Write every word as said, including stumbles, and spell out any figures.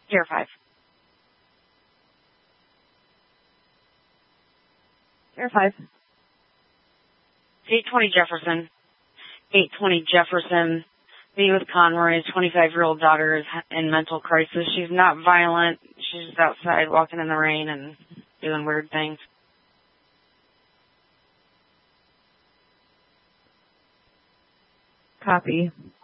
Zero five. Zero five. eight twenty Jefferson. eight twenty Jefferson. Me with Conroy's twenty-five-year-old daughter is in mental crisis. She's not violent. She's just outside walking in the rain and doing weird things. Copy.